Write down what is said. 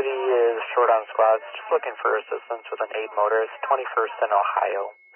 City is short on squads, just looking for assistance with an aid motorist, 21st in Ohio.